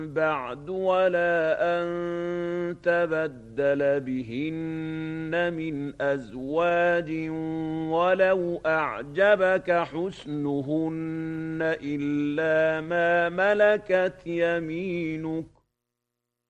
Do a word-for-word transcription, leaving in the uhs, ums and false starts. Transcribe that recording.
بعد ولا أن تبدل بهن من أزواج ولو أعجبك حسنهن إلا ما ملكت يمينك